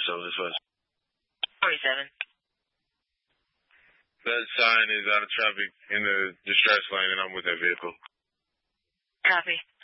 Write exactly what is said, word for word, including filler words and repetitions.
seven is west. forty-seven. That sign is out of traffic in the distress lane, and I'm with that vehicle. Copy.